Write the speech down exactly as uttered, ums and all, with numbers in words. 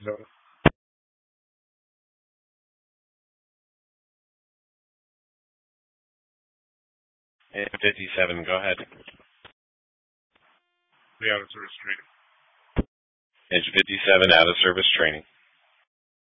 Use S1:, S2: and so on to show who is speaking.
S1: No.
S2: And fifty-seven, go ahead.
S1: The out of service training.
S2: Engine fifty-seven, out of service training.